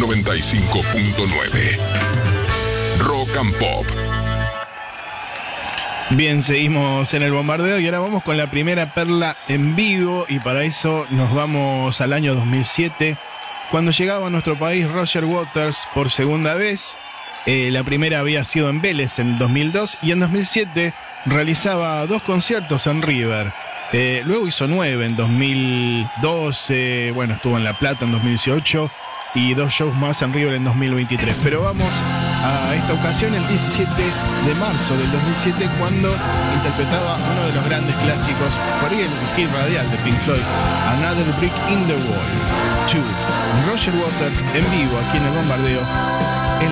95.9. Rock and Pop. Bien, seguimos en el bombardeo y ahora vamos con la primera perla en vivo, y para eso nos vamos al año 2007, cuando llegaba a nuestro país Roger Waters por segunda vez. La primera había sido en Vélez en 2002 y en 2007 realizaba 2 conciertos en River. Luego hizo 9 en 2012, bueno, estuvo en La Plata en 2018 y 2 shows más en River en 2023. Pero vamos a esta ocasión el 17 de marzo del 2007, cuando interpretaba uno de los grandes clásicos, por ahí el hit radial de Pink Floyd, Another Brick in the Wall 2. Roger Waters en vivo aquí en el bombardeo, el